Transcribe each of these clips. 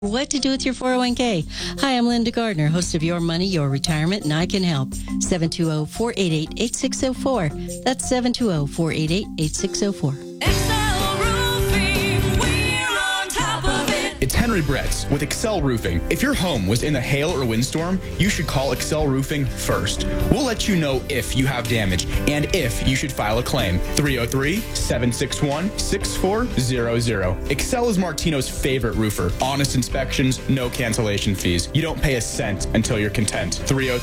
What to do with your 401k. Hi, I'm Linda Gardner, host of Your Money, Your Retirement, and I can help. 720-488-8604. That's 720-488-8604. It's Henry Bretz with Excel Roofing. If your home was in a hail or windstorm, you should call Excel Roofing first. We'll let you know if you have damage and if you should file a claim. 303-761-6400. Excel is Martino's favorite roofer. Honest inspections, no cancellation fees. You don't pay a cent until you're content.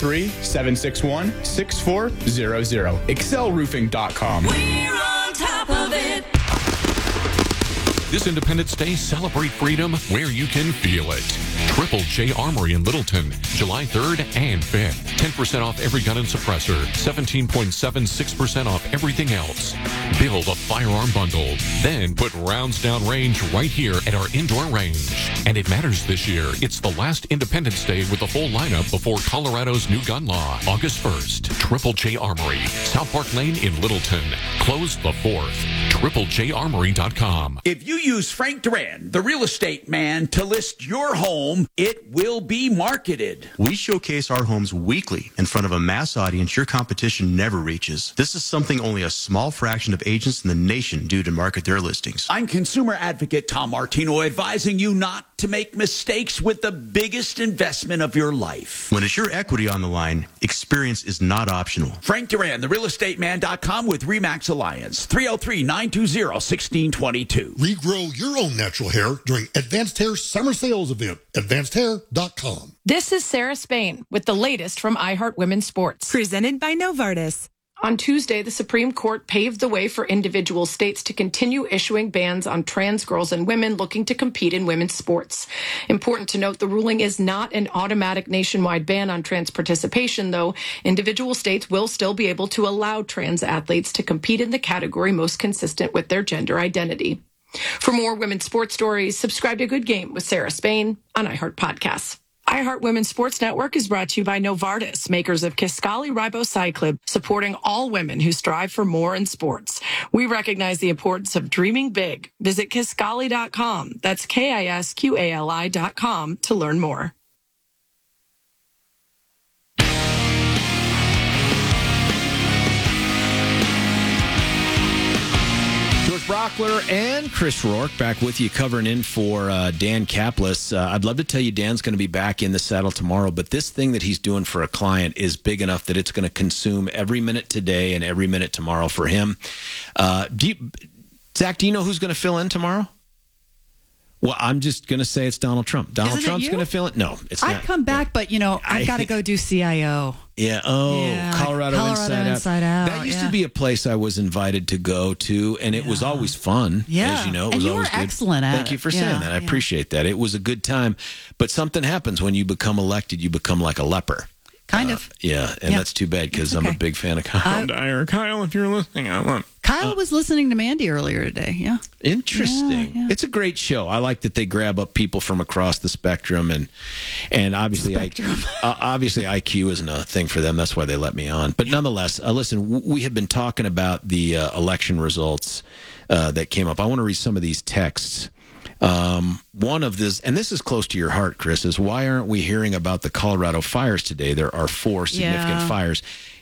303-761-6400. ExcelRoofing.com. We're on top of it. This Independence Day, celebrate freedom where you can feel it. Triple J Armory in Littleton, July 3rd and 5th. 10% off every gun and suppressor. 17.76% off everything else. Build a firearm bundle. Then put rounds down range right here at our indoor range. And it matters this year. It's the last Independence Day with the full lineup before Colorado's new gun law. August 1st. Triple J Armory. South Park Lane in Littleton. Closed the 4th. TripleJArmory.com. If you use Frank Duran, the real estate man, to list your home, it will be marketed. We showcase our homes weekly in front of a mass audience your competition never reaches. This is something only a small fraction of agents in the nation do to market their listings. I'm consumer advocate Tom Martino, advising you not to make mistakes with the biggest investment of your life. When it's your equity on the line, experience is not optional. Frank Duran, therealestateman.com with REMAX Alliance, 303-920-1622. Regrow your own natural hair during Advanced Hair Summer Sales Event, advancedhair.com. This is Sarah Spain with the latest from iHeart Women's Sports. Presented by Novartis. On Tuesday, the Supreme Court paved the way for individual states to continue issuing bans on trans girls and women looking to compete in women's sports. Important to note, the ruling is not an automatic nationwide ban on trans participation, though. Individual states will still be able to allow trans athletes to compete in the category most consistent with their gender identity. For more women's sports stories, subscribe to Good Game with Sarah Spain on iHeart Podcasts. iHeart Women's Sports Network is brought to you by Novartis, makers of Kisqali Ribociclib, supporting all women who strive for more in sports. We recognize the importance of dreaming big. Visit Kisqali.com. That's KISQALI.com to learn more. Brockler and Chris Rourke back with you, covering in for Dan Caplis. I'd love to tell you Dan's going to be back in the saddle tomorrow, but this thing that he's doing for a client is big enough that it's going to consume every minute today and every minute tomorrow for him. Zach, do you know who's going to fill in tomorrow? Well, I'm just going to say it's Donald Trump. Donald Trump's going to fill in. No, it's not. I'd come back, but, I've got to go do CIO. Yeah. Colorado Inside Out. That used to be a place I was invited to go to, and it was always fun. Yeah. As you know, it was and you always were good. Excellent at Thank you for saying that. I appreciate that. It was a good time. But something happens when you become elected. You become like a leper. Kind of. Yeah, and that's too bad because I'm a big fan of Kyle Dyer. Kyle, if you're listening, I want. Kyle was listening to Mandy earlier today. Yeah. Interesting. Yeah. It's a great show. I like that they grab up people from across the spectrum, and obviously, obviously IQ isn't a thing for them. That's why they let me on. But nonetheless, listen, we have been talking about the election results that came up. I want to read some of these texts. One of this, and this is close to your heart, Chris, is why aren't we hearing about the Colorado fires today? There are 4 significant fires.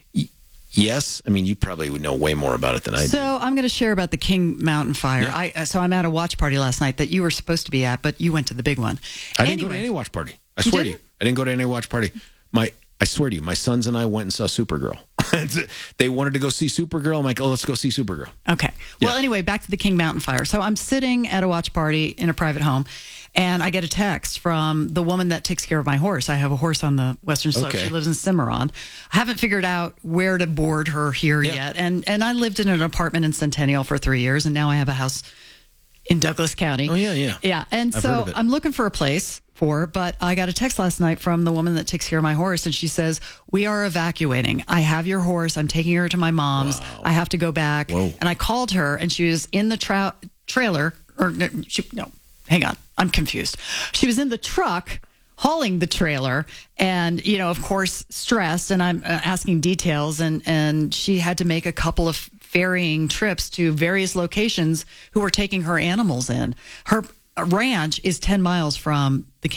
Yes, I mean, you probably would know way more about it than I do. So I'm going to share about the King Mountain fire. Yeah. So I'm at a watch party last night that you were supposed to be at, but you went to the big one. I didn't go to any watch party. I swear to you. I didn't go to any watch party. I swear to you, my sons and I went and saw Supergirl. They wanted to go see Supergirl. I'm like, oh, let's go see Supergirl. Okay. Well, anyway, back to the King Mountain fire. So I'm sitting at a watch party in a private home, and I get a text from the woman that takes care of my horse. I have a horse on the Western Slope. She lives in Cimarron. I haven't figured out where to board her here yet. And I lived in an apartment in Centennial for 3 years, and now I have a house in Douglas County. Oh, yeah. Yeah, and so I'm looking for a place but I got a text last night from the woman that takes care of my horse, and she says, we are evacuating. I have your horse. I'm taking her to my mom's. Wow. I have to go back. Whoa. And I called her, and she was in the trailer. No, hang on. I'm confused. She was in the truck hauling the trailer and, of course, stressed, and I'm asking details, and she had to make a couple of ferrying trips to various locations who were taking her animals in. ranch is 10 miles from the